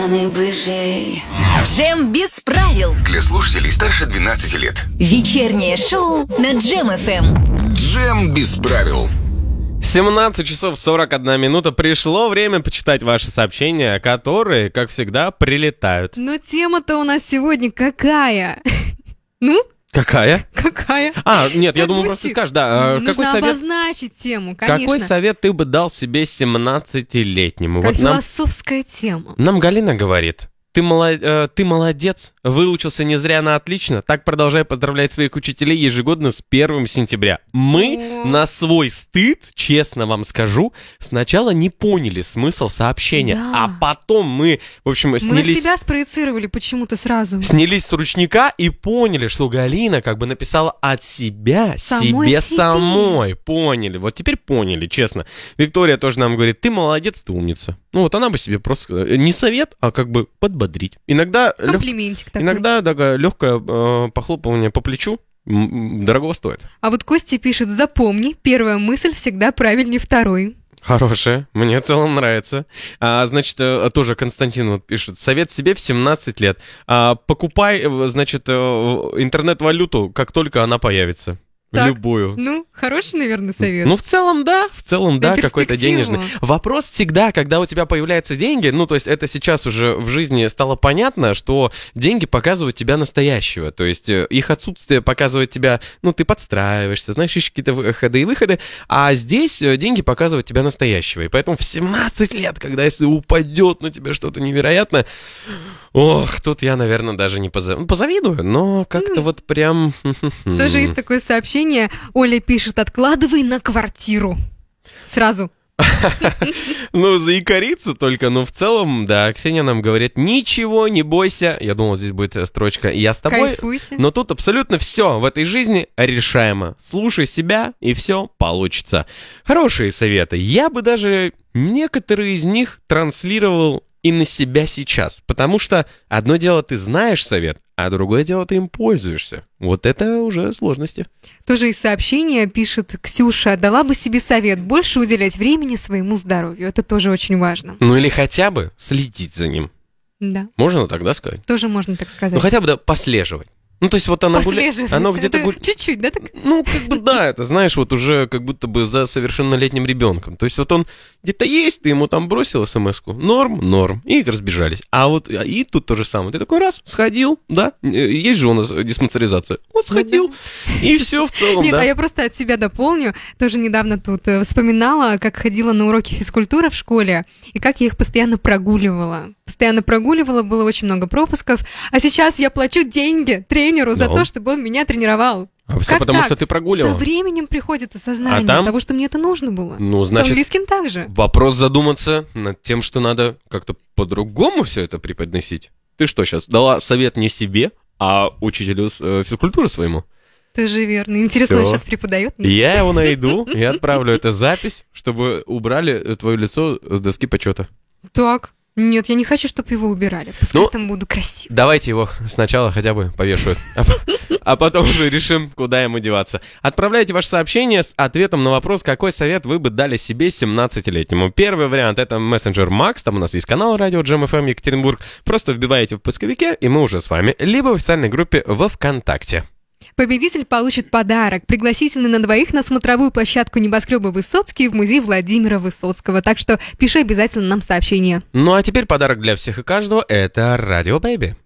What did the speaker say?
Джем без правил. Для слушателей старше 12 лет. Вечернее шоу на Джем ФМ. Джем без правил. 17 часов 41 минута. Пришло время почитать ваши сообщения, которые, как всегда, прилетают. Но тема-то у нас сегодня какая? Ну? Какая? Какая? Нет, я Как думал, звучит? просто скажешь, да. Нужно обозначить тему, конечно. Какой совет ты бы дал себе 17-летнему? Как философская тема. Нам Галина говорит: ты молодец, выучился не зря на отлично, так продолжай поздравлять своих учителей ежегодно с 1 сентября. Мы на свой стыд, честно вам скажу, сначала не поняли смысл сообщения, а потом мы, в общем, Мы на себя спроецировали почему-то сразу. снялись с ручника и поняли, что Галина как бы написала от себя себе самой. Поняли, вот теперь поняли, честно. Виктория тоже нам говорит: ты молодец, ты умница. Ну вот она бы себе просто, не совет, а как бы подбодрить. Иногда комплиментик такой. Иногда такое легкое похлопывание по плечу дорого стоит. А вот Костя пишет: запомни, первая мысль всегда правильнее второй. Хорошая, мне в целом нравится. Значит, тоже Константин вот пишет: совет себе в 17 лет. Покупай, значит, интернет-валюту, как только она появится. Так, любую. Ну, хороший, наверное, совет. Ну, в целом, да, какой-то денежный. Вопрос всегда, когда у тебя появляются деньги, ну, то есть это сейчас уже в жизни стало понятно, что деньги показывают тебя настоящего, то есть их отсутствие показывает тебя, ну, ты подстраиваешься, знаешь, ищешь какие-то ходы и выходы, а здесь деньги показывают тебя настоящего, и поэтому в 17 лет, когда если упадет на тебя что-то невероятное, тут я, наверное, даже не позавидую, но как-то вот прям... Тоже есть такое сообщение. Оля пишет: откладывай на квартиру. Сразу. Ну, заикариться только, но в целом, да, Ксения нам говорит: ничего, не бойся. Я думал, здесь будет строчка «Я с тобой». Кайфуйте. Но тут абсолютно все в этой жизни решаемо. Слушай себя, и все получится. Хорошие советы. Я бы даже некоторые из них транслировал и на себя сейчас. Потому что одно дело ты знаешь совет, а другое дело ты им пользуешься. Вот это уже сложности. Тоже из сообщения пишет Ксюша: дала бы себе совет больше уделять времени своему здоровью. Это тоже очень важно. Ну или хотя бы следить за ним. Да. Можно тогда сказать? Тоже можно так сказать. Ну хотя бы послеживать. Ну, то есть вот оно где-то чуть-чуть, да? Так? Ну, как бы да, это, знаешь, вот уже как будто бы за совершеннолетним ребенком. То есть вот он где-то есть, ты ему там бросил смс-ку, норм, и разбежались. А вот и тут то же самое. Ты такой раз, сходил, да, есть же у нас диспансеризация. Вот сходил, и все в целом, Нет, да. а я просто от себя дополню. Тоже недавно тут вспоминала, как ходила на уроки физкультуры в школе, и как я их постоянно прогуливала. Было очень много пропусков. А сейчас я плачу деньги тренеру за то, чтобы он меня тренировал. А все потому, что ты прогуливал. Со временем приходит осознание того, что мне это нужно было. Ну, значит, с английским также. Вопрос задуматься над тем, что надо как-то по-другому все это преподносить. Ты что, сейчас дала совет не себе, а учителю физкультуры своему? Ты же верно. Интересно, он сейчас преподает? Я его найду и отправлю эту запись, чтобы убрали твое лицо с доски почета. Так. Нет, я не хочу, чтобы его убирали. Пускай там буду красив. Давайте его сначала хотя бы повешают, а потом уже решим, куда ему деваться. Отправляйте ваше сообщение с ответом на вопрос, какой совет вы бы дали себе 17-летнему. Первый вариант — это мессенджер Макс, там у нас есть канал радио Джем ФМ Екатеринбург. Просто вбиваете в поисковике, и мы уже с вами. Либо в официальной группе во ВКонтакте. Победитель получит подарок. Пригласительный на двоих на смотровую площадку небоскреба Высоцкий в музей Владимира Высоцкого. Так что пиши обязательно нам сообщение. Ну а теперь подарок для всех и каждого — это Радио Бэйби.